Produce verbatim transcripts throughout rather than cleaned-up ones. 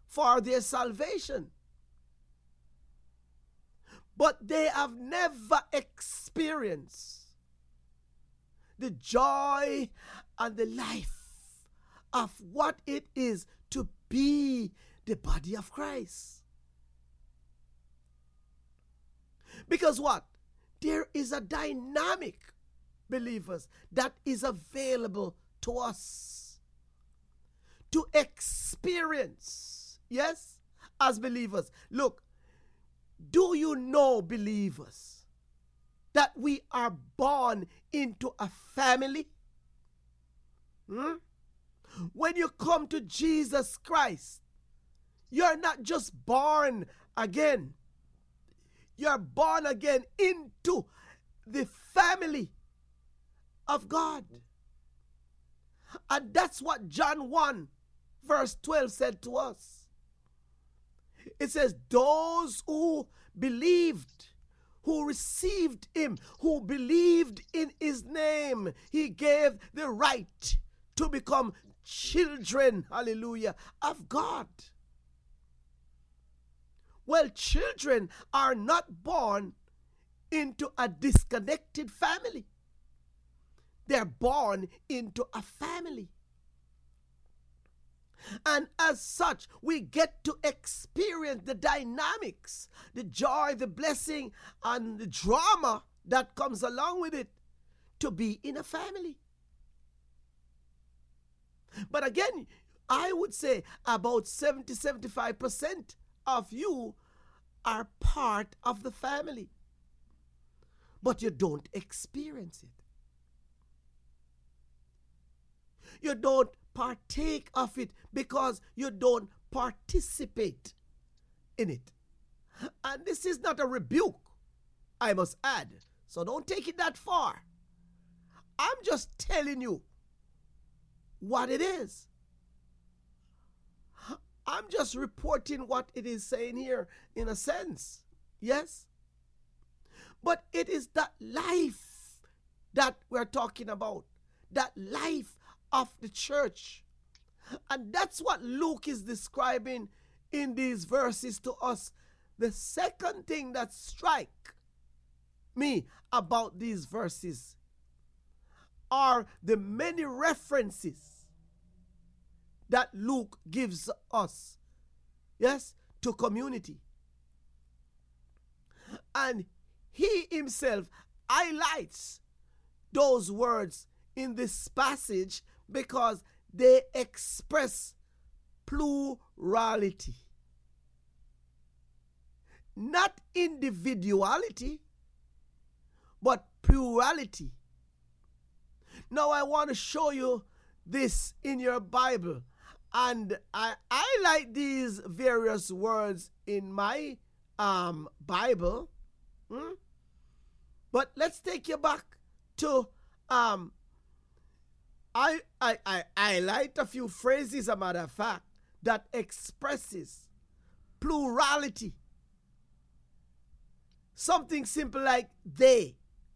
for their salvation. But they have never experienced the joy and the life of what it is to be the body of Christ. Because what? There is a dynamic, believers, that is available to us to experience, yes, as believers. Look, do you know, believers, that we are born into a family? Hmm? When you come to Jesus Christ, you're not just born again. You're born again into the family of God. And that's what John one verse twelve said to us. It says, those who believed, who received him, who believed in his name, he gave the right to become children, hallelujah, of God. Well, children are not born into a disconnected family. They're born into a family. And as such, we get to experience the dynamics, the joy, the blessing, and the drama that comes along with it to be in a family. But again, I would say about seventy to seventy-five percent of you are part of the family, but you don't experience it. You don't partake of it because you don't participate in it. And this is not a rebuke, I must add. So don't take it that far. I'm just telling you what it is. I'm just reporting what it is saying here in a sense. Yes? But it is that life that we're talking about. That life of the church. And that's what Luke is describing in these verses to us. The second thing that strike me about these verses are the many references that Luke gives us, yes, to community. And he himself highlights those words in this passage because they express plurality. Not individuality, but plurality. Now I want to show you this in your Bible. And I highlight these various words in my um, Bible. Hmm? But let's take you back to um, I, I, I highlight a few phrases, a matter of fact, that expresses plurality. Something simple like they.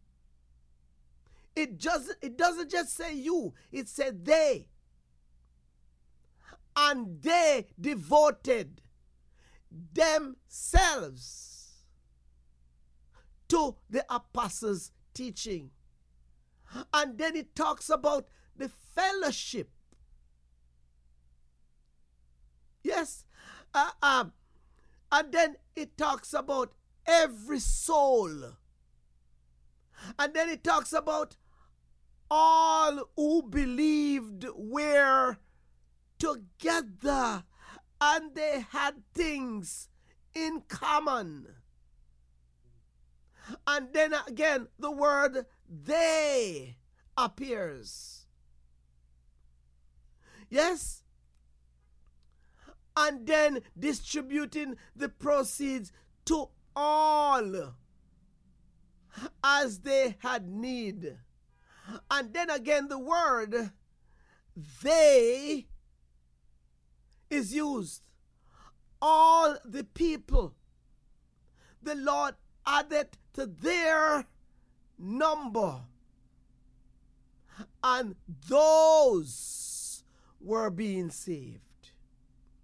It doesn't, it doesn't just say you, it said they. And they devoted themselves to the apostles' teaching. And then it talks about the fellowship. Yes. Uh, um, and then it talks about every soul. And then it talks about all who believed were together and they had things in common. And then again, the word they appears. Yes? And then distributing the proceeds to all as they had need. And then again, the word they is used. All the people the Lord added to their number, and those were being saved.